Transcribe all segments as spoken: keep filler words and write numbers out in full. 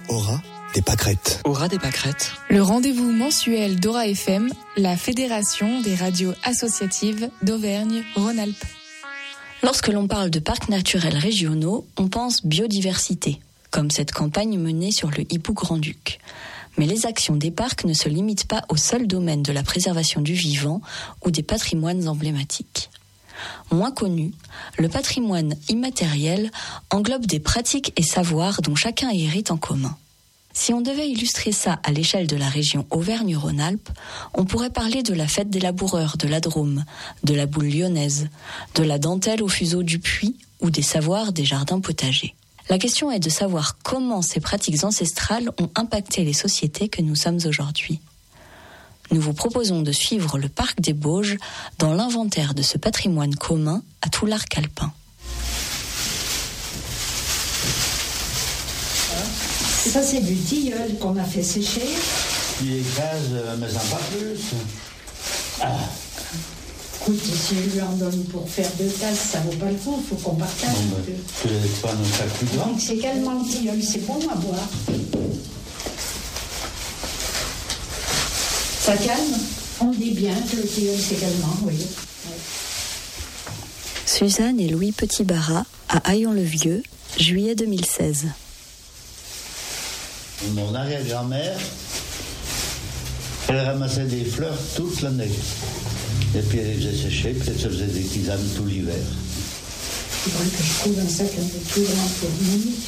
Aura des pâquerettes. Aura des pâquerettes. Le rendez-vous mensuel d'Aura F M, la fédération des radios associatives d'Auvergne-Rhône-Alpes. Lorsque l'on parle de parcs naturels régionaux, on pense biodiversité, comme cette campagne menée sur le hibou grand-duc. Mais les actions des parcs ne se limitent pas au seul domaine de la préservation du vivant ou des patrimoines emblématiques. Moins connu, le patrimoine immatériel englobe des pratiques et savoirs dont chacun hérite en commun. Si on devait illustrer ça à l'échelle de la région Auvergne-Rhône-Alpes, on pourrait parler de la fête des laboureurs de la Drôme, de la boule lyonnaise, de la dentelle au fuseau du Puy ou des savoirs des jardins potagers. La question est de savoir comment ces pratiques ancestrales ont impacté les sociétés que nous sommes aujourd'hui. Nous vous proposons de suivre le parc des Bauges dans l'inventaire de ce patrimoine commun à tout l'arc alpin. Ça, c'est du tilleul qu'on a fait sécher. Il écrase, mais ça pas plus. Ah. Écoute, si je lui en donne pour faire deux tasses, ça vaut pas le coup, il faut qu'on partage. Bon, ben, tu ne laisses pas nos sacs plus grands. Donc, c'est calmant le tilleul, c'est bon à boire. Ça calme. On dit bien que le tilleul, c'est calmant, oui. Ouais. Suzanne et Louis Petit-Barrat à Haillon-le-Vieux, juillet deux mille seize. Mon arrière-grand-mère, elle ramassait des fleurs toute l'année. Et puis elle les faisait sécher, puis elle se faisait des tisanes tout l'hiver. Il faudrait que je trouve un sac un peu plus grand pour Monique.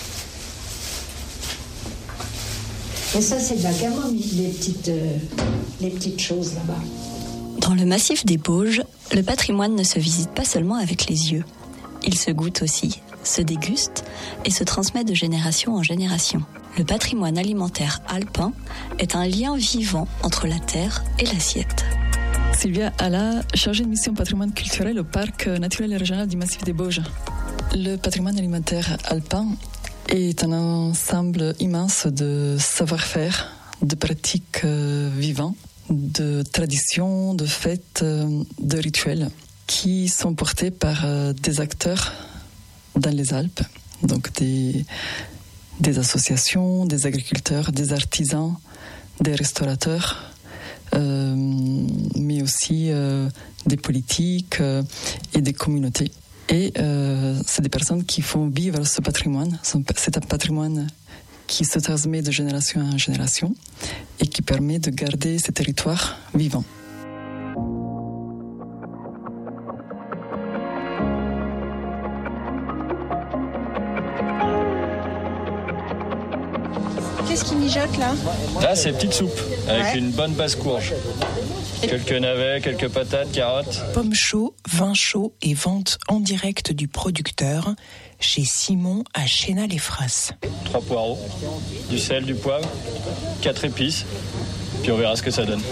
Et ça, c'est de la camomille, les petites, euh, les petites choses là-bas. Dans le massif des Bauges, le patrimoine ne se visite pas seulement avec les yeux. Il se goûte aussi, se déguste et se transmet de génération en génération. Le patrimoine alimentaire alpin est un lien vivant entre la terre et l'assiette. Sylvia Alla, chargée de mission patrimoine culturel au parc naturel et régional du massif des Bauges. Le patrimoine alimentaire alpin est un ensemble immense de savoir-faire, de pratiques euh, vivantes, de traditions, de fêtes, euh, de rituels qui sont portés par euh, des acteurs dans les Alpes, donc des, des associations, des agriculteurs, des artisans, des restaurateurs, euh, mais aussi euh, des politiques euh, et des communautés. Et euh, c'est des personnes qui font vivre ce patrimoine. C'est un patrimoine qui se transmet de génération en génération et qui permet de garder ces territoires vivants. Qu'est-ce qui mijote là ? Là, c'est petite soupe avec ouais. une bonne basse-courge. Quelques navets, quelques patates, carottes. Pommes chauds, vin chaud et vente en direct du producteur chez Simon à Chénal-les-Frasses. Trois poireaux, du sel, du poivre, quatre épices. Puis on verra ce que ça donne.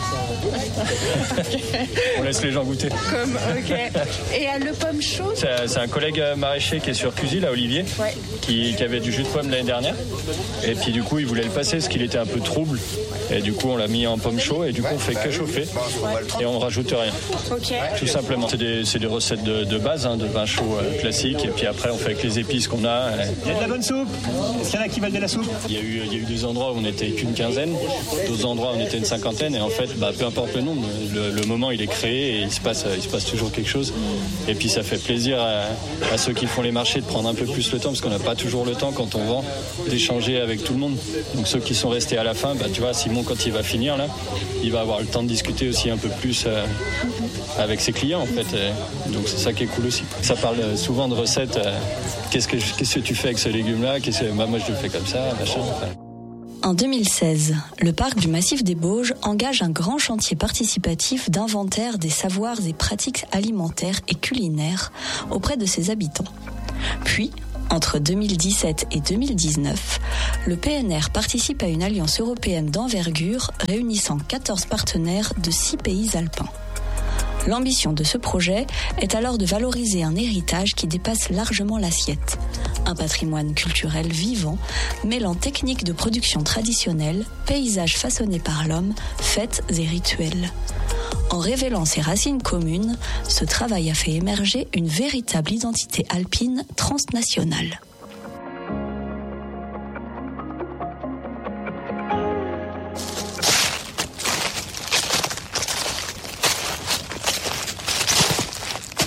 Okay. On laisse les gens goûter. Comme, ok. Et euh, le pomme chaud c'est, c'est un collègue maraîcher qui est sur Cusy, là, Olivier, ouais. qui, qui avait du jus de pomme l'année dernière. Et puis du coup, il voulait le passer parce qu'il était un peu trouble. Et du coup, on l'a mis en pomme chaud et du coup, on fait que chauffer. Ouais. Et on rajoute rien. Ok. Tout simplement. C'est des, c'est des recettes de, de base, hein, de vin chaud euh, classique. Et puis après, on fait avec les épices qu'on a. Il y a de la bonne soupe. Est-ce qu'il y en a qui veulent de la soupe ? Il y a eu, il y a eu des endroits où on n'était qu'une quinzaine. D'autres endroits où on était une cinquantaine et en fait bah, peu importe le nombre, le, le moment il est créé et il se passe, il se passe toujours quelque chose et puis ça fait plaisir à, à ceux qui font les marchés de prendre un peu plus le temps parce qu'on n'a pas toujours le temps quand on vend d'échanger avec tout le monde, donc ceux qui sont restés à la fin, bah, tu vois Simon quand il va finir là il va avoir le temps de discuter aussi un peu plus euh, avec ses clients en fait et donc c'est ça qui est cool aussi. Ça parle souvent de recettes, euh, qu'est-ce, que, qu'est-ce que tu fais avec ce légume là, qu'est-ce que, bah, moi je le fais comme ça machin, enfin. En deux mille seize, le parc du Massif des Bauges engage un grand chantier participatif d'inventaire des savoirs et pratiques alimentaires et culinaires auprès de ses habitants. Puis, entre deux mille dix-sept et deux mille dix-neuf, le P N R participe à une alliance européenne d'envergure réunissant quatorze partenaires de six pays alpins. L'ambition de ce projet est alors de valoriser un héritage qui dépasse largement l'assiette. Un patrimoine culturel vivant, mêlant techniques de production traditionnelles, paysages façonnés par l'homme, fêtes et rituels. En révélant ses racines communes, ce travail a fait émerger une véritable identité alpine transnationale.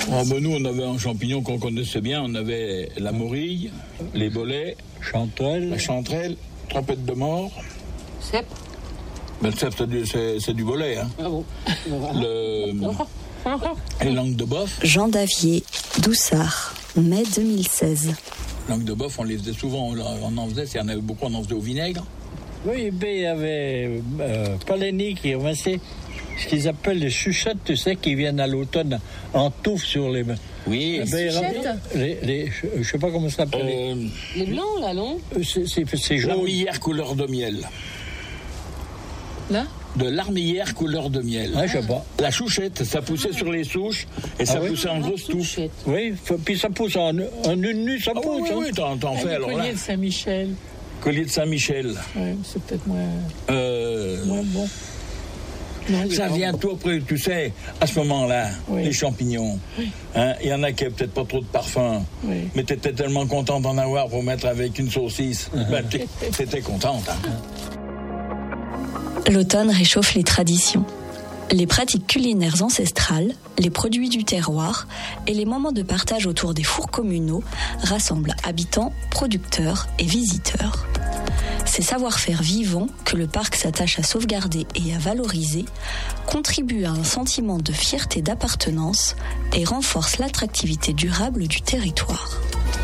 Oh, ben nous, on avait un champignon qu'on connaissait bien. On avait la morille, les bolets, chanterelle, la chanterelle, trompette de mort. Cèpe. Ben, le cèpe, c'est du, c'est, c'est du bolet. Hein. Ah bon. Le... Et langue de boeuf. Jean Davier, Doussard, mai deux mille seize. Langue de boeuf, on les faisait souvent. On en faisait, s'il y en avait beaucoup, on en faisait au vinaigre. Oui, mais il y avait euh, Palénie qui ramassait ce qu'ils appellent les chuchettes, tu sais, qui viennent à l'automne en touffe sur les... Oui, les ben, chuchettes les, les, Je sais pas comment ça s'appelle. Euh, les blancs, là, non? C'est, c'est, c'est jaune. L'armillère couleur de miel. Là? De l'armillère couleur de miel. Ah, je sais pas. La chouchette, ça poussait sur les souches et ça ah, poussait oui? en grosse touffe. Oui, puis ça pousse en, en une nuit, ça ah, pousse. Oui, hein. oui, t'en, t'en fais alors là. Collier de Saint-Michel. Collier de Saint-Michel. Oui, c'est peut-être moins, euh... moins bon. Non, ça vient tout après, tu sais, à ce moment-là, oui. les champignons. Il oui. hein, y en a qui n'avaient peut-être pas trop de parfum, oui. mais tu étais tellement content d'en avoir pour mettre avec une saucisse. Uh-huh. Ben, tu étais contente. Hein. L'automne réchauffe les traditions. Les pratiques culinaires ancestrales, les produits du terroir et les moments de partage autour des fours communaux rassemblent habitants, producteurs et visiteurs. Ces savoir-faire vivants que le parc s'attache à sauvegarder et à valoriser contribuent à un sentiment de fierté d'appartenance et renforcent l'attractivité durable du territoire.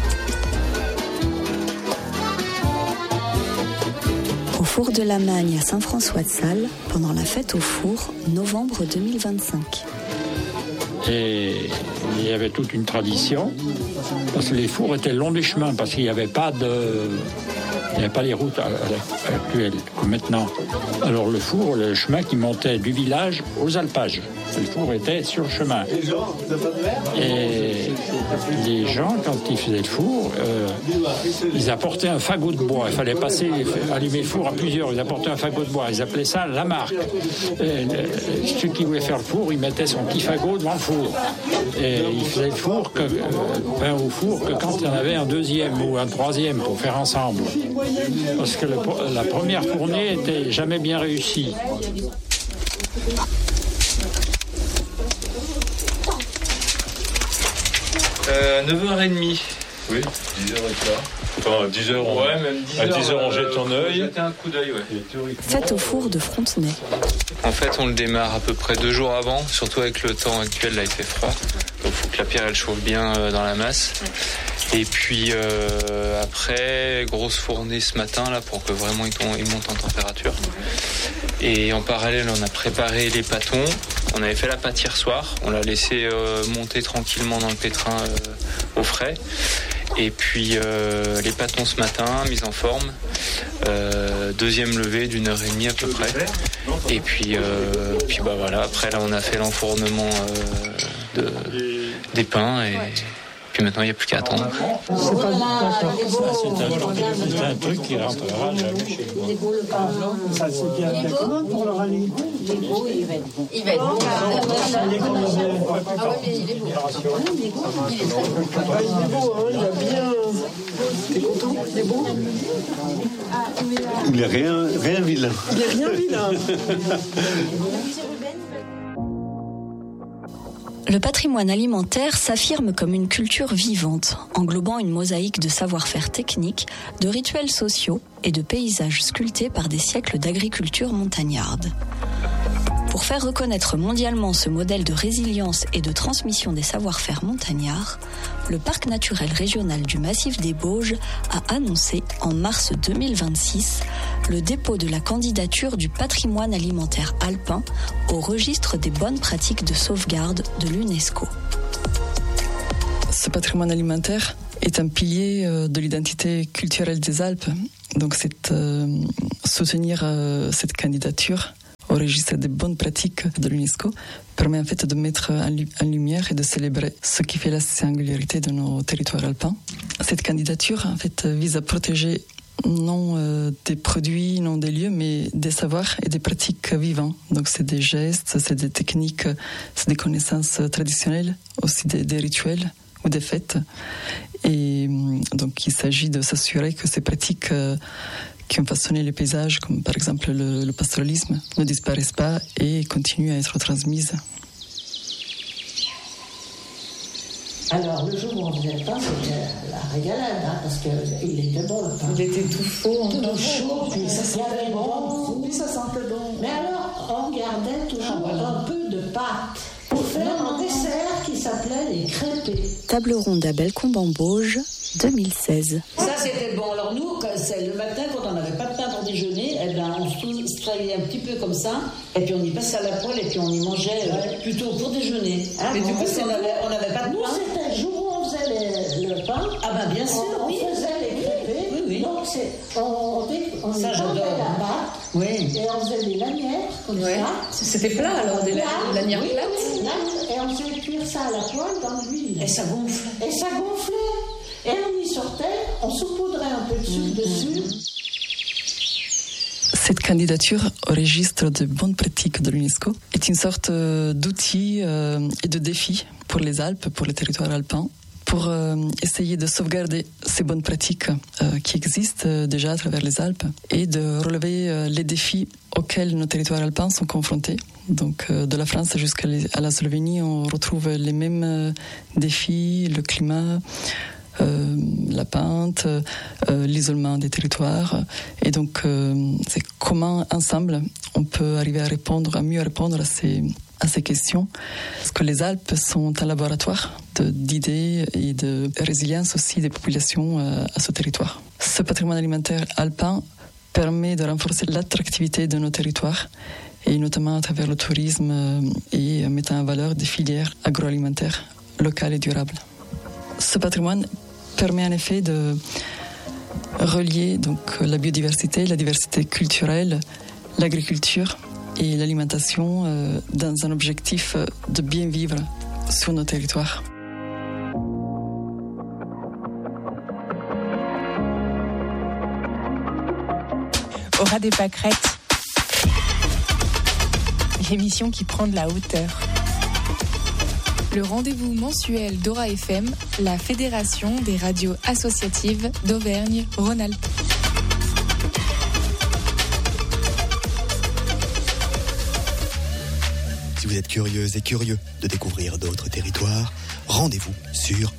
Au four de la Magne à Saint-François-de-Sales, pendant la fête au four, novembre deux mille vingt-cinq. Et il y avait toute une tradition, parce que les fours étaient le long du chemin, parce qu'il n'y avait pas de... Il n'y avait pas les routes actuelles, comme maintenant. Alors le four, le chemin qui montait du village aux alpages. Le four était sur le chemin. Et les gens, quand ils faisaient le four, euh, ils apportaient un fagot de bois. Il fallait passer, allumer le four à plusieurs. Ils apportaient un fagot de bois. Ils appelaient ça la marque. Et ceux qui voulaient faire le four, ils mettaient son petit fagot devant le four. Et ils faisaient le four, que, euh, pain au four, que quand il y en avait un deuxième ou un troisième pour faire ensemble. Parce que le, la première fournée n'était jamais bien réussie. Euh, neuf heures trente. Oui, dix heures et quart. Enfin, dix heures, on, ouais, même dix heures, à dix heures, on jette ton euh, œil. Jeter un coup d'œil, ouais. Fête au four de Frontenay. En fait, on le démarre à peu près deux jours avant, surtout avec le temps actuel, là, il fait froid. Donc, il faut que la pierre, elle chauffe bien euh, dans la masse. Et puis, euh, après, grosse fournée ce matin, là, pour que vraiment il, tombe, il monte en température. Et en parallèle, on a préparé les pâtons. On avait fait la pâte hier soir. On l'a laissé euh, monter tranquillement dans le pétrin euh, au frais. Et puis euh, les pâtons ce matin, mise en forme. Euh, deuxième levée d'une heure et demie à peu près. Et puis, euh, puis bah voilà. Après là, on a fait l'enfournement euh, de, des pains et. Puis maintenant, il n'y a plus qu'à attendre. C'est, pas... c'est, un... c'est un truc qui rentrera jamais chez moi. Ça, c'est bien la commande pour le rallye. Il est beau, il va être beau. Il va être beau. Il est beau. Ah oui, mais il est beau. Il est beau, il est très beau. Il est beau, hein, il a bien... T'es content? Il est beau? Il est rien, rien vilain. Il est rien vilain. Le patrimoine alimentaire s'affirme comme une culture vivante, englobant une mosaïque de savoir-faire techniques, de rituels sociaux et de paysages sculptés par des siècles d'agriculture montagnarde. Pour faire reconnaître mondialement ce modèle de résilience et de transmission des savoir-faire montagnards, le Parc naturel régional du Massif des Bauges a annoncé en mars deux mille vingt-six le dépôt de la candidature du patrimoine alimentaire alpin au registre des bonnes pratiques de sauvegarde de l'UNESCO. Ce patrimoine alimentaire est un pilier de l'identité culturelle des Alpes. Donc c'est euh, soutenir euh, cette candidature au registre des bonnes pratiques de l'UNESCO permet en fait de mettre en lumière et de célébrer ce qui fait la singularité de nos territoires alpins. Cette candidature en fait vise à protéger non euh, des produits, non des lieux, mais des savoirs et des pratiques vivants. Donc c'est des gestes, c'est des techniques, c'est des connaissances traditionnelles, aussi des, des rituels ou des fêtes. Et donc il s'agit de s'assurer que ces pratiques euh, qui ont façonné les paysages, comme par exemple le, le pastoralisme, ne disparaissent pas et continuent à être transmises. Alors, le jour où on faisait le pain, c'était la régalade, hein, parce qu'il était bon, le pain. Il était tout faux, tout chaud, puis ça sentait bon. Oui, ça sentait bon. Mais alors, on gardait toujours ah, voilà. un peu de pâte pour faire un dessert qui s'appelait les crêpés. Table ronde à Bellecombe-en-Bauge, deux mille seize. Ça, c'était bon. Alors, nous, c'est le matin, quand on n'avait pas de pain pour déjeuner, eh ben, on se travaillait un petit peu comme ça, et puis on y passait à la poêle, et puis on y mangeait ouais. plutôt pour déjeuner. Hein, mais du coup, on n'avait pas de nous, pain. Nous, c'était le jour où on faisait les, le pain. Ah ben, bien sûr, on, oui. On faisait les crêpés. Oui, oui. Donc, c'est, on, on, on ça, tendait la pâte, oui. et on faisait des lanières, comme ouais. ça. C'était plat, alors, des lanières oui, plates. Oui, oui. Et on faisait cuire ça à la poêle dans l'huile. Et ça gonflait. Et ça gonflait. Et on y sortait, on saupoudrait un peu de sucre mmh. dessus. Cette candidature au registre de bonnes pratiques de l'UNESCO est une sorte d'outil et de défi pour les Alpes, pour les territoires alpins, pour essayer de sauvegarder ces bonnes pratiques qui existent déjà à travers les Alpes et de relever les défis auxquels nos territoires alpins sont confrontés. Donc de la France jusqu'à la Slovénie, on retrouve les mêmes défis, le climat, Euh, la pente, euh, l'isolement des territoires. Et donc, euh, c'est comment, ensemble, on peut arriver à répondre, à mieux répondre à ces, à ces questions. Parce que les Alpes sont un laboratoire de, d'idées et de résilience aussi des populations euh, à ce territoire. Ce patrimoine alimentaire alpin permet de renforcer l'attractivité de nos territoires, et notamment à travers le tourisme euh, et mettant en valeur des filières agroalimentaires locales et durables. Ce patrimoine permet en effet de relier donc la biodiversité, la diversité culturelle, l'agriculture et l'alimentation euh, dans un objectif de bien vivre sur nos territoires. Aura des pâquerettes, l'émission qui prend de la hauteur. Le rendez-vous mensuel d'Ora F M, la Fédération des radios associatives d'Auvergne-Rhône-Alpes. Si vous êtes curieuse et curieux de découvrir d'autres territoires, rendez-vous sur